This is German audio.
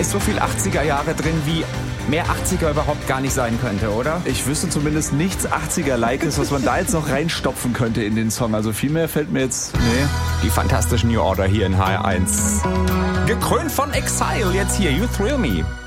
ist so viel 80er Jahre drin, wie mehr 80er überhaupt gar nicht sein könnte, oder? Ich wüsste zumindest nichts 80er-Likes, was man da jetzt noch reinstopfen könnte in den Song. Also viel mehr fällt mir jetzt... Nee. Die fantastischen New Order hier in HR1. Gekrönt von Exile, jetzt hier You Thrill Me.